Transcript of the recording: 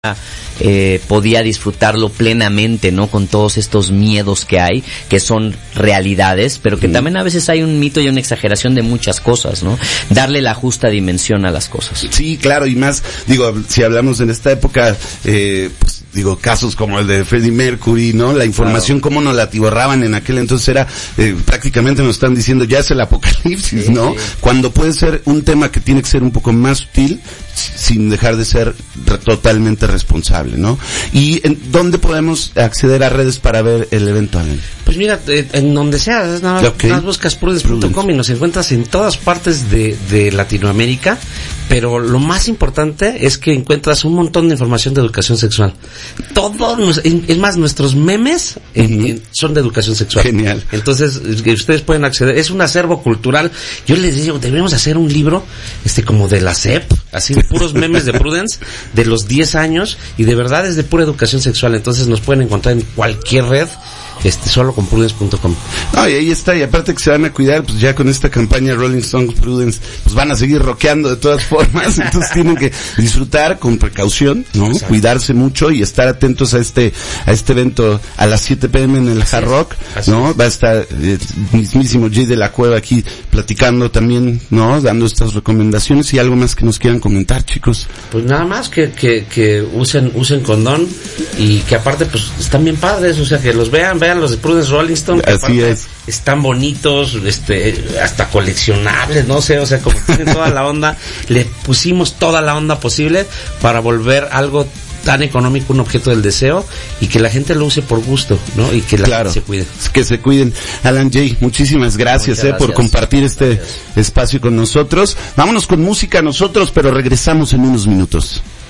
podía disfrutarlo plenamente, ¿no? Con todos estos miedos que hay, que son realidades, pero que también a veces hay un mito y una exageración de muchas cosas, ¿no? Darle la justa dimensión a las cosas. Sí, claro, y más, si hablamos en esta época, pues, casos como el de Freddie Mercury, ¿no? La información, claro, cómo nos la atiborraban en aquel entonces era, prácticamente nos están diciendo, ya es el apocalipsis, sí, ¿no? Sí. Cuando puede ser un tema que tiene que ser un poco más sutil, sin dejar de ser totalmente responsable, ¿no? ¿Y en dónde podemos acceder a redes para ver el evento, Alan? Pues mira, en donde sea, nada más buscas prudence.com y nos encuentras en todas partes de Latinoamérica, pero lo más importante es que encuentras un montón de información de educación sexual. Es más, nuestros memes son de educación sexual. Genial. Entonces, ustedes pueden acceder, es un acervo cultural. Yo les digo, deberíamos hacer un libro, como de la SEP, así de puros memes de Prudence, de los 10 años, y de verdad es de pura educación sexual. Entonces nos pueden encontrar en cualquier red, solo con prudence.com. No, y ahí está, y aparte que se van a cuidar, pues ya con esta campaña Rolling Stones Prudence, pues van a seguir rockeando de todas formas, entonces tienen que disfrutar con precaución, ¿no? Exacto. Cuidarse mucho y estar atentos a este evento a las 7 p.m. en el Hard Rock, ¿no? Va a estar mismísimo Jay de la Cueva aquí platicando también, ¿no? Dando estas recomendaciones. Y algo más que nos quieran comentar, chicos. Pues nada más que usen condón, y que aparte pues están bien padres, o sea, que los vean los de Prudence Rolling Stone, que así es, están bonitos, hasta coleccionables, no sé, o sea, como tienen toda la onda, le pusimos toda la onda posible para volver algo tan económico un objeto del deseo, y que la gente lo use por gusto, ¿no? Y que la gente se cuide. Que se cuiden. Alan Jay, muchísimas gracias, por compartir este espacio con nosotros. Vámonos con música nosotros, pero regresamos en unos minutos.